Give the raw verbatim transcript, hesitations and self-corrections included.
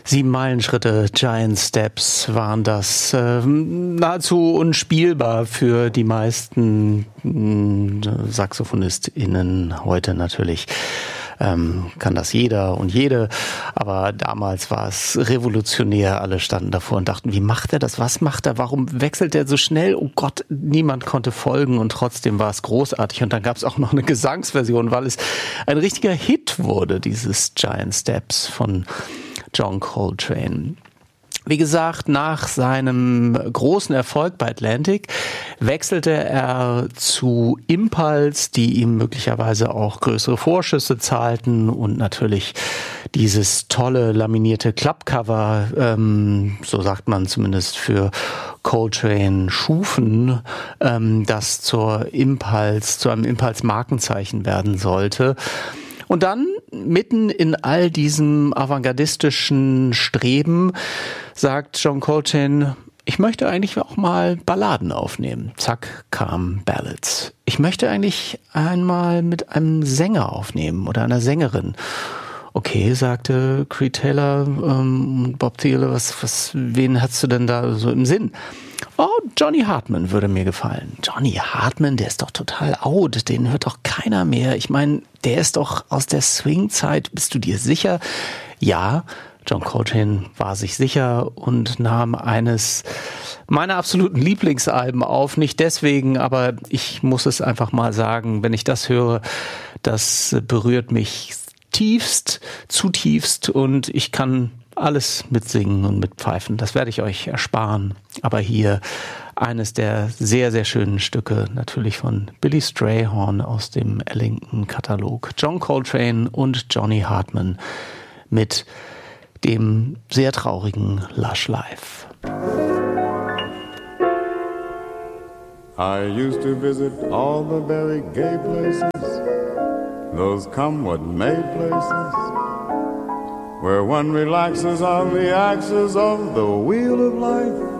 Sieben Meilenschritte, Giant Steps waren das. Äh, nahezu unspielbar für die meisten äh, SaxophonistInnen heute natürlich. Ähm, kann das jeder und jede, aber damals war es revolutionär. Alle standen davor und dachten, wie macht er das? Was macht er? Warum wechselt er so schnell? Oh Gott, niemand konnte folgen und trotzdem war es großartig. Und dann gab es auch noch eine Gesangsversion, weil es ein richtiger Hit wurde, dieses Giant Steps von John Coltrane. Wie gesagt, nach seinem großen Erfolg bei Atlantic wechselte er zu Impulse, die ihm möglicherweise auch größere Vorschüsse zahlten und natürlich dieses tolle laminierte Clubcover, ähm, so sagt man zumindest für Coltrane, schufen, ähm, das zur Impulse, zu einem Impulse-Markenzeichen werden sollte. Und dann, mitten in all diesem avantgardistischen Streben, sagt John Coltrane, ich möchte eigentlich auch mal Balladen aufnehmen. Zack, kam Ballads. Ich möchte eigentlich einmal mit einem Sänger aufnehmen oder einer Sängerin. Okay, sagte Creed Taylor, ähm, Bob Thiele, was, was, wen hast du denn da so im Sinn? Oh, Johnny Hartman würde mir gefallen. Johnny Hartman, der ist doch total out, den hört doch keiner mehr. Ich meine, der ist doch aus der Swing-Zeit. Bist du dir sicher? Ja, John Coltrane war sich sicher und nahm eines meiner absoluten Lieblingsalben auf. Nicht deswegen, aber ich muss es einfach mal sagen, wenn ich das höre, das berührt mich tiefst, zutiefst und ich kann alles mitsingen und mitpfeifen. Das werde ich euch ersparen. Aber hier eines der sehr, sehr schönen Stücke, natürlich von Billy Strayhorn aus dem Ellington-Katalog. John Coltrane und Johnny Hartman mit dem sehr traurigen Lush Life. I used to visit all the very gay places, those come what may places, where one relaxes on the axis of the wheel of life.